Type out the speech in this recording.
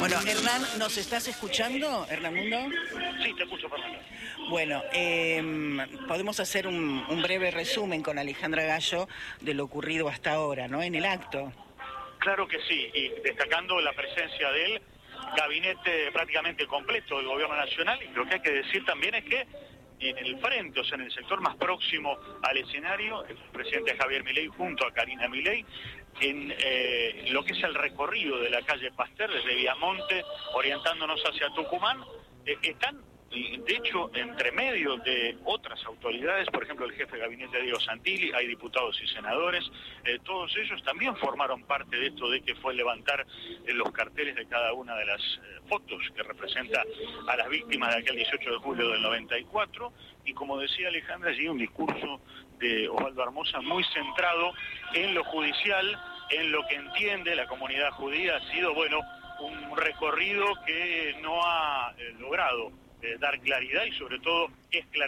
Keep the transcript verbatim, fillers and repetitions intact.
Bueno, Hernán, ¿nos estás escuchando, Hernán Mundo? Sí, te escucho, Fernando. Bueno, eh, podemos hacer un, un breve resumen con Alejandra Gallo de lo ocurrido hasta ahora, ¿no? En el acto. Claro que sí, y destacando la presencia del gabinete prácticamente completo del gobierno nacional, y lo que hay que decir también es que en el frente, o sea, en el sector más próximo al escenario, el presidente Javier Milei junto a Karina Milei, en eh, lo que es el recorrido de la calle Pasteur, desde Viamonte, orientándonos hacia Tucumán, eh, están, de hecho, entre medio de otras autoridades, por ejemplo, el jefe de gabinete Diego Santilli, hay diputados y senadores, eh, todos ellos también formaron parte de esto de que fue levantar eh, los carteles de cada una de las eh, fotos que representa a las víctimas de aquel dieciocho de julio del noventa y cuatro, y como decía Alejandra, allí un discurso de Osvaldo Armoza muy centrado en lo judicial, en lo que entiende la comunidad judía. Ha sido, bueno, un recorrido que no ha eh, logrado eh, dar claridad y sobre todo esclarecer